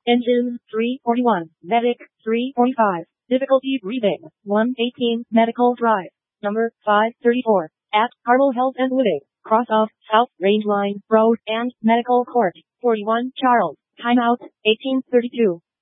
Engine 341. Medic 345. Difficulty breathing 118. Medical drive number 534 at Carmel Health and Living, cross of South Range Line Road and Medical Court 41 Charles. Timeout 1832.